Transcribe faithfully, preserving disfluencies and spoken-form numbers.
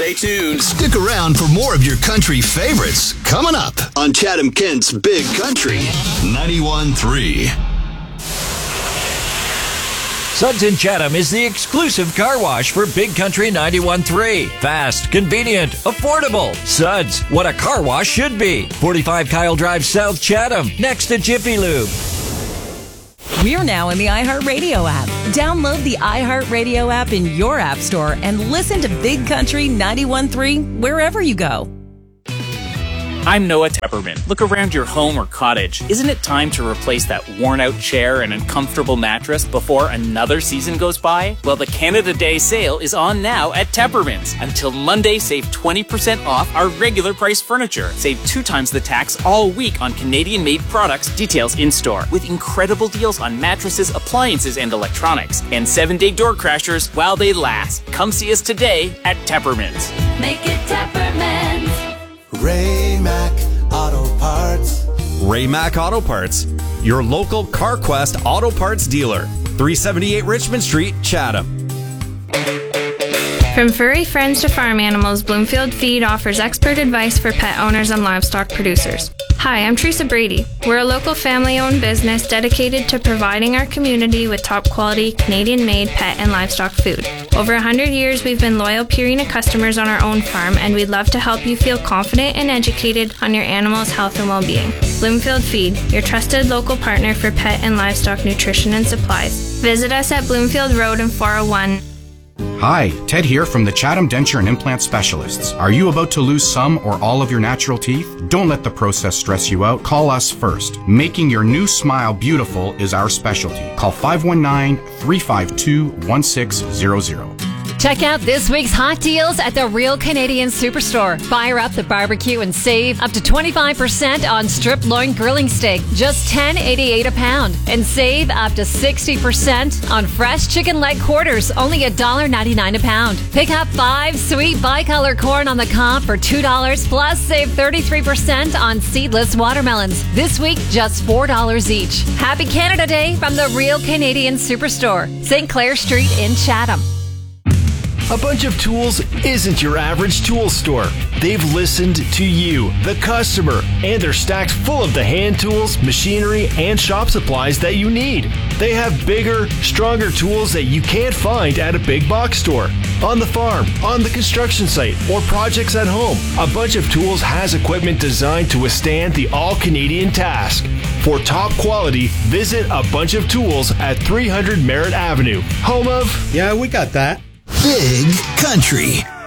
Stay tuned. Stick around for more of your country favorites coming up on Chatham Kent's Big Country ninety-one point three. Suds in Chatham is the exclusive car wash for Big Country ninety-one point three. Fast, convenient, affordable. Suds, what a car wash should be. forty-five Kyle Drive, South Chatham, next to Jiffy Lube. We're now in the iHeartRadio app. Download the iHeartRadio app in your app store and listen to Big Country ninety-one point three wherever you go. I'm Noah Tepperman. Look around your home or cottage. Isn't it time to replace that worn-out chair and uncomfortable mattress before another season goes by? Well, the Canada Day sale is on now at Tepperman's. Until Monday, save twenty percent off our regular price furniture. Save two times the tax all week on Canadian-made products. Details in-store. With incredible deals on mattresses, appliances, and electronics. And seven-day door crashers while they last. Come see us today at Tepperman's. Make it Tepperman's. Ray-Mac Auto Parts. Ray-Mac Auto Parts, your local CarQuest Auto Parts dealer. three seventy-eight Richmond Street, Chatham. From furry friends to farm animals, Bloomfield Feed offers expert advice for pet owners and livestock producers. Hi, I'm Teresa Brady. We're a local family-owned business dedicated to providing our community with top-quality, Canadian-made pet and livestock food. Over one hundred years, we've been loyal Purina customers on our own farm, and we'd love to help you feel confident and educated on your animal's health and well-being. Bloomfield Feed, your trusted local partner for pet and livestock nutrition and supplies. Visit us at Bloomfield Road in four oh one. Hi, Ted here from the Chatham Denture and Implant Specialists. Are you about to lose some or all of your natural teeth? Don't let the process stress you out. Call us first. Making your new smile beautiful is our specialty. Call five one nine, three five two, one six zero zero. Check out this week's hot deals at the Real Canadian Superstore. Fire up the barbecue and save up to twenty-five percent on strip loin grilling steak, just ten eighty-eight a pound. And save up to sixty percent on fresh chicken leg quarters, only one dollar ninety-nine a pound. Pick up five sweet bicolor corn on the comp for two dollars, plus save thirty-three percent on seedless watermelons. This week, just four dollars each. Happy Canada Day from the Real Canadian Superstore, Saint Clair Street in Chatham. A Bunch of Tools isn't your average tool store. They've listened to you, the customer, and they're stacked full of the hand tools, machinery, and shop supplies that you need. They have bigger, stronger tools that you can't find at a big box store. On the farm, on the construction site, or projects at home, A Bunch of Tools has equipment designed to withstand the all-Canadian task. For top quality, visit A Bunch of Tools at three hundred Merritt Avenue, home of... Yeah, we got that. Big Country